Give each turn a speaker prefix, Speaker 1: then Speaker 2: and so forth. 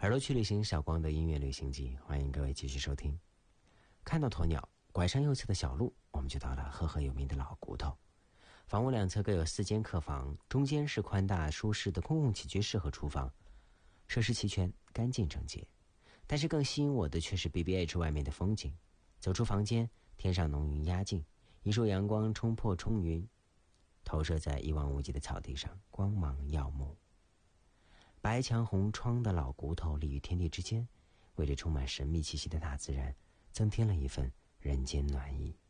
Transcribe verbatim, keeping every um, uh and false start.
Speaker 1: 耳朵去旅行，小光的音乐旅行记，欢迎各位继续收听。看到鸵鸟，拐上右侧的小路，我们就到了赫赫有名的老骨头。房屋两侧各有四间客房，中间是宽大舒适的公共起居室和厨房，设施齐全，干净整洁。但是更吸引我的却是 B B H 外面的风景。走出房间，天上浓云压境，一束阳光冲破冲云，投射在一望无际的草地上，光芒耀目。白墙红窗的老骨头立于天地之间，为这充满神秘气息的大自然增添了一份人间暖意。